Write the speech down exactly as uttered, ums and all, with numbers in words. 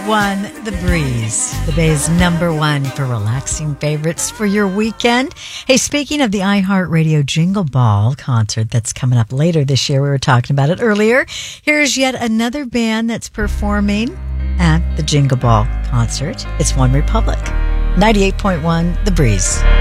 One, The Breeze, the Bay's number one for relaxing favorites for your weekend. Hey, speaking of the iHeartRadio Jingle Ball concert that's coming up later this year, we were talking about it earlier. Here's yet another band that's performing at the Jingle Ball concert. It's One Republic. ninety-eight point one, The Breeze.